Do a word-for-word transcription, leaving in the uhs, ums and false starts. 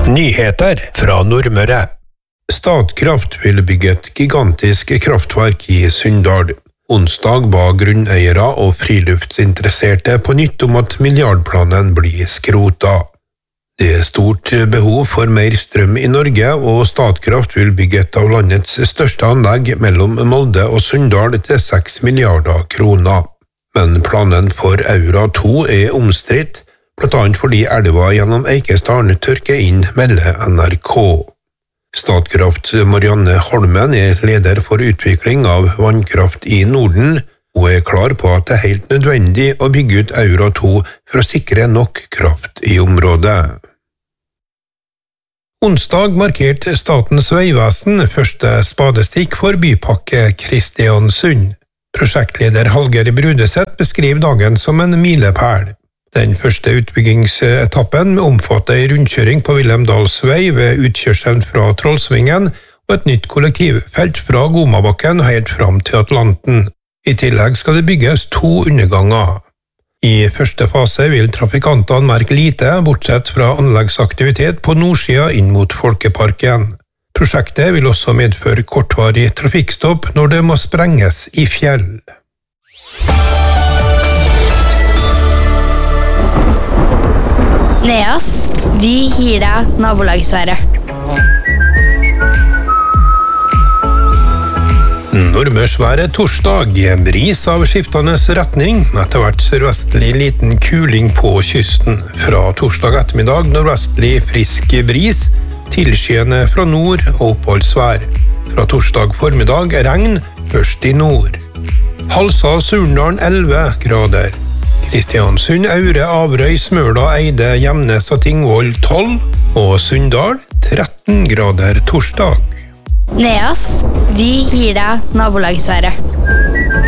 Nyheter fra Nordmøre. Statkraft vil bygge et gigantisk kraftverk i Sunndal. Onsdag ba grunneiere og friluftsinteresserte på nytt om at milliardplanen blir skrota. Det er stort behov for mer strøm i Norge, og Statkraft vil bygge et av landets største anlegg mellom Molde og Sunndal til seks milliarder kroner. Men planen for Aura to er omstridt, blant annet fordi elva gjennom Eikesdalen tørker inn, melder N R K. Statkraft Marianne Holmen er leder for utvikling av vannkraft i Norden, og er klar på at det er helt nødvendig å bygge ut Aura to for å sikre nok kraft i området. Onsdag markerte Statens vegvesen første spadestikk for bypakke Kristiansund. Prosjektleder Hallgeir Brudeseth beskriver dagen som en milepæl. Den første utbyggingsetappen omfatter en rundkjøring på Vilhelmdalsvei ved utkjørselen fra Trollsvingen og et nytt kollektivfelt fra Gomabakken helt fram til Atlanten. I tillegg skal det bygges to underganger. I første fase vil trafikantene merke lite, bortsett fra anleggsaktivitet på nordsida inn mot Folkeparken. Prosjektet vil også medføre kortvarig trafikkstopp når det må sprenges i fjell. Neas, vi gir deg nabolagsværet. Nordmørsværet torsdag, bris av skiftende retning, etter hvert sørvestlig liten kuling på kysten. Fra torsdag ettermiddag nordvestlig frisk bris, tilskyende fra nord og oppholdsvær. Fra torsdag formiddag regn, først i nord. Halsa Surndalen elleve grader. Kristiansund, Aure, Averøy, Smøla, Eide, Gjemnes og Tingvoll tolv, og Sunndal tretten grader torsdag. Neas, vi gir deg nabolagsværet.